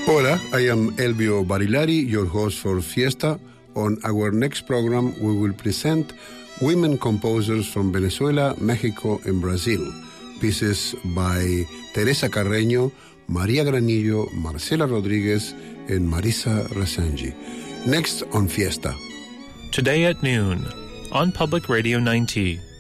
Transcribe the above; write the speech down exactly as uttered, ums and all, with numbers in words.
Hola, I am Elvio Barilari, your host for Fiesta. On our next program, we will present women composers from Venezuela, Mexico, and Brazil. Pieces by Teresa Carreño, Maria Granillo, Marcela Rodriguez, and Marisa Resenji. Next on Fiesta. Today at noon on Public Radio ninety.